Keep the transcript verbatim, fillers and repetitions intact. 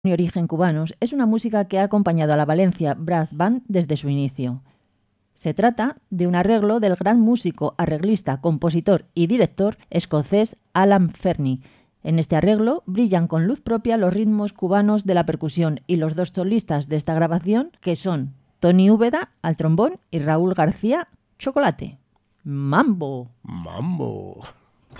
y origen cubanos, es una música que ha acompañado a la Valencia Brass Band desde su inicio. Se trata de un arreglo del gran músico, arreglista, compositor y director escocés Alan Fernie. En este arreglo brillan con luz propia los ritmos cubanos de la percusión y los dos solistas de esta grabación, que son Tony Úbeda al trombón y Raúl García Chocolate. ¡Mambo! ¡Mambo!